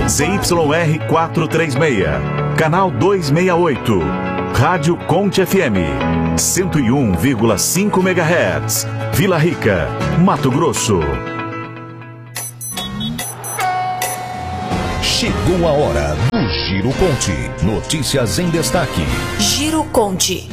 ZYR 436, canal 268, Rádio Conte FM, 101,5 MHz, Vila Rica, Mato Grosso. Chegou a hora do Giro Conte. Notícias em destaque. Giro Conte.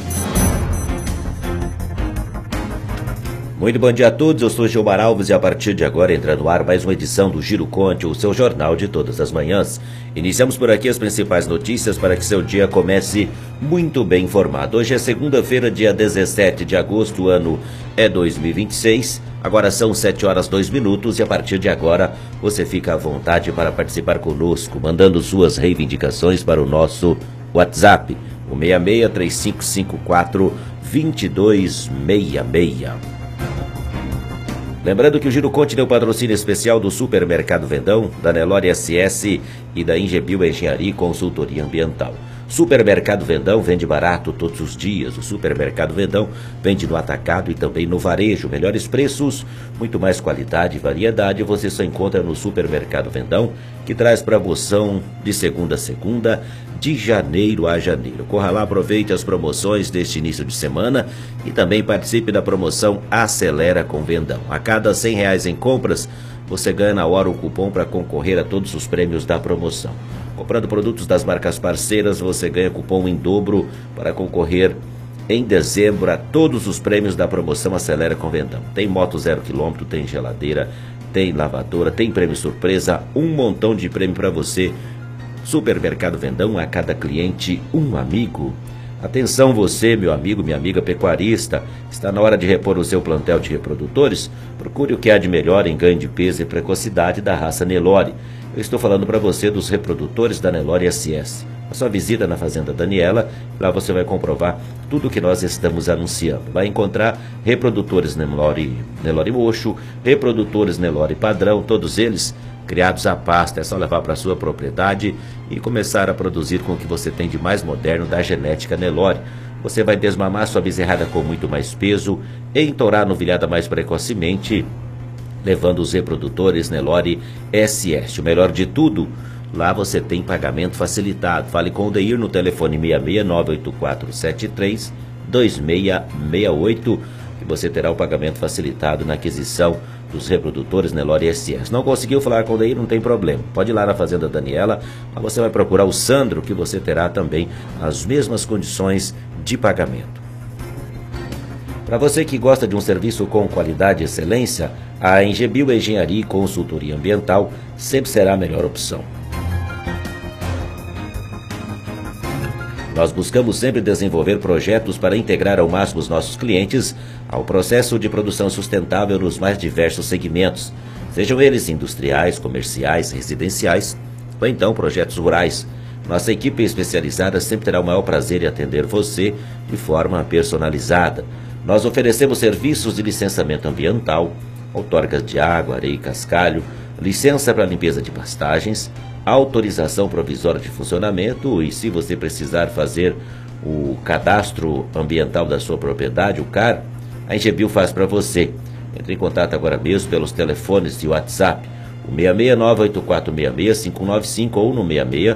Muito bom dia a todos, eu sou Gilmar Alves e a partir de agora entra no ar mais uma edição do Giro Conte, o seu jornal de todas as manhãs. Iniciamos por aqui as principais notícias para que seu dia comece muito bem informado. Hoje é segunda-feira, dia 17 de agosto, o ano é 2026. Agora são 7 horas 2 minutos e a partir de agora você fica à vontade para participar conosco, mandando suas reivindicações para o nosso WhatsApp, o 663554-2266. Lembrando que o Giro Conte tem o patrocínio especial do Supermercado Vendão, da Nelore SS e da Ingebio Engenharia e Consultoria Ambiental. Supermercado Vendão vende barato todos os dias. O Supermercado Vendão vende no atacado e também no varejo. Melhores preços, muito mais qualidade e variedade você só encontra no Supermercado Vendão, que traz promoção de segunda a segunda, de janeiro a janeiro. Corra lá, aproveite as promoções deste início de semana e também participe da promoção Acelera com Vendão. A cada R$100 em compras, você ganha na hora o cupom para concorrer a todos os prêmios da promoção. Comprando produtos das marcas parceiras, você ganha cupom em dobro para concorrer em dezembro a todos os prêmios da promoção Acelera com Vendão. Tem moto 0 km, tem geladeira, tem lavadora, tem prêmio surpresa, um montão de prêmio para você. Supermercado Vendão, a cada cliente um amigo. Atenção você, meu amigo, minha amiga pecuarista, está na hora de repor o seu plantel de reprodutores? Procure o que há de melhor em ganho de peso e precocidade da raça Nelore. Eu estou falando para você dos reprodutores da Nelore SS. A sua visita na Fazenda Daniela, lá você vai comprovar tudo o que nós estamos anunciando. Vai encontrar reprodutores Nelore Mocho, reprodutores Nelore Padrão, todos eles criados a pasto. É só levar para a sua propriedade e começar a produzir com o que você tem de mais moderno da genética Nelore. Você vai desmamar sua bezerrada com muito mais peso, entourar a novilhada mais precocemente, levando os reprodutores Nelore SS. O melhor de tudo, lá você tem pagamento facilitado. Fale com o Deir no telefone 66-98473-2668 e você terá o pagamento facilitado na aquisição dos reprodutores Nelore SS. Não conseguiu falar com o Deir? Não tem problema. Pode ir lá na Fazenda Daniela, mas você vai procurar o Sandro, que você terá também as mesmas condições de pagamento. Para você que gosta de um serviço com qualidade e excelência, a Ingebio Engenharia e Consultoria Ambiental sempre será a melhor opção. Nós buscamos sempre desenvolver projetos para integrar ao máximo os nossos clientes ao processo de produção sustentável nos mais diversos segmentos, sejam eles industriais, comerciais, residenciais ou então projetos rurais. Nossa equipe especializada sempre terá o maior prazer em atender você de forma personalizada. Nós oferecemos serviços de licenciamento ambiental, outorgas de água, areia e cascalho, licença para limpeza de pastagens, autorização provisória de funcionamento e, se você precisar fazer o cadastro ambiental da sua propriedade, o CAR, a Ingebio faz para você. Entre em contato agora mesmo pelos telefones de WhatsApp, o 66984665195 ou no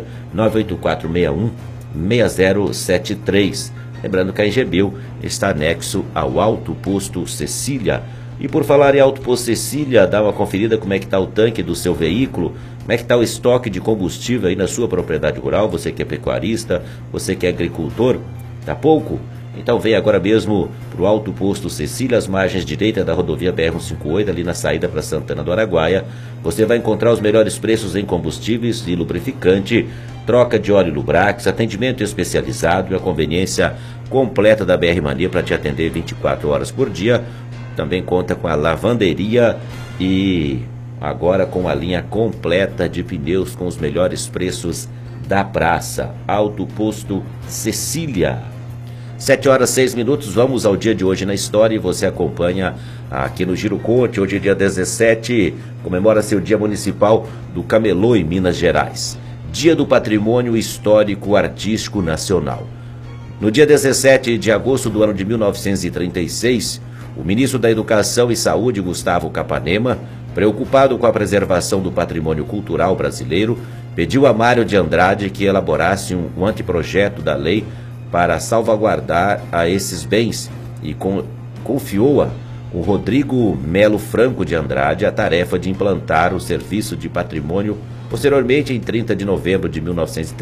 66984616073. Lembrando que a Ingebio está anexo ao Alto Posto Cecília. E por falar em Alto Posto Cecília, dá uma conferida como é que está o tanque do seu veículo, como é que está o estoque de combustível aí na sua propriedade rural, você que é pecuarista, você que é agricultor, tá pouco? Então vem agora mesmo para o Alto Posto Cecília, às margens direitas da rodovia BR-158, ali na saída para Santana do Araguaia. Você vai encontrar os melhores preços em combustíveis e lubrificante, troca de óleo Lubrax, atendimento especializado e a conveniência completa da BR Mania para te atender 24 horas por dia. Também conta com a lavanderia e agora com a linha completa de pneus com os melhores preços da praça. Alto Posto Cecília. 7 horas 6 minutos, vamos ao dia de hoje na história e você acompanha aqui no Giro Conte. Hoje é dia 17, comemora-se o Dia Municipal do Camelô em Minas Gerais. Dia do Patrimônio Histórico Artístico Nacional. No dia 17 de agosto do ano de 1936, o ministro da Educação e Saúde, Gustavo Capanema, preocupado com a preservação do patrimônio cultural brasileiro, pediu a Mário de Andrade que elaborasse um anteprojeto da lei para salvaguardar a esses bens e confiou-a o Rodrigo Melo Franco de Andrade a tarefa de implantar o Serviço de Patrimônio. Posteriormente, em 30 de novembro de 1930,